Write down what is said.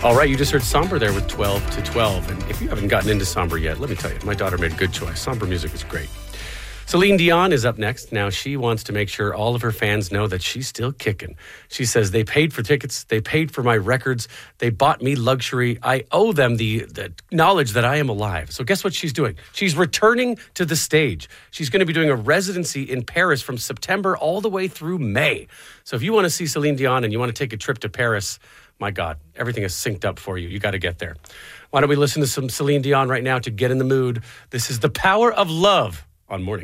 All right, you just heard Somber there with 12 to 12. And if you haven't gotten into Somber yet, let me tell you, my daughter made a good choice. Somber music is great. Celine Dion is up next. Now, she wants to make sure all of her fans know that she's still kicking. She says, they paid for tickets. They paid for my records. They bought me luxury. I owe them the knowledge that I am alive. So guess what she's doing? She's returning to the stage. She's going to be doing a residency in Paris from September all the way through May. So if you want to see Celine Dion and you want to take a trip to Paris, my God, everything is synced up for you. You got to get there. Why don't we listen to some Celine Dion right now to get in the mood? This is The Power of Love on Morning.